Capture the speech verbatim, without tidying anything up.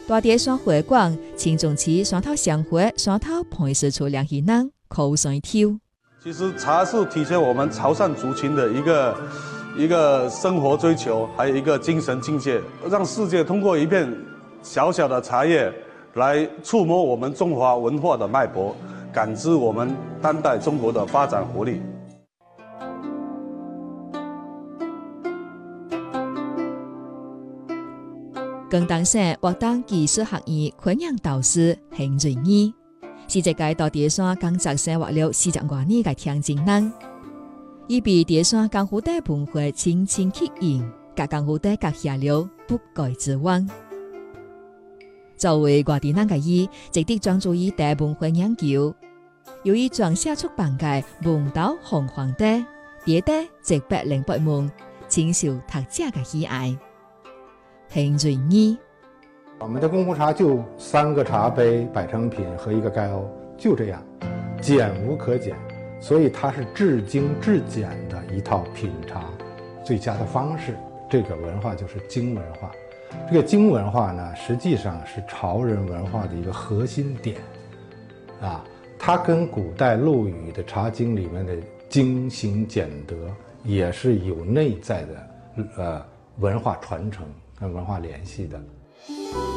大叠山会馆，青中期山头相会，山头培植出两亿人口水跳。 其实茶是体现我们潮汕族群的一个一个生活追求，还有一个精神境界，让世界通过一片小小的茶叶来触摸我们中华文化的脉搏，感知我们当代中国的发展活力。 广东省活动技术学院昆阳导师邢瑞义，是一届大叠山工作生活了四十多年的听证人。伊被叠山江湖地文化深深吸引，甲江湖地结下了不改之缘。作为外地人嘅伊，直直专注于地文化研究。由于撰写出版嘅《文道红黄地》，叠地直白零八门，深受读者嘅喜爱。邢瑞义， 我们的功夫茶就三个茶杯摆成品和一个盖瓯，就这样，简无可简，所以它是至精至简的一套品茶最佳的方式。这个文化就是精文化，这个精文化呢，实际上是潮人文化的一个核心点，啊，它跟古代陆羽的《茶经》里面的精行俭德也是有内在的呃文化传承跟文化联系的。